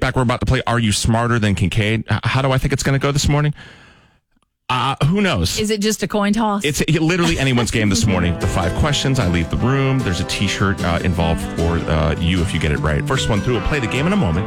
back. We're about to play Are You Smarter Than Kincaid? How do I think it's going to go this morning? Who knows? Is it just a coin toss? It's literally anyone's game this morning. The 5 questions, I leave the room. There's a T-shirt involved for you if you get it right. First one through, we'll play the game in a moment.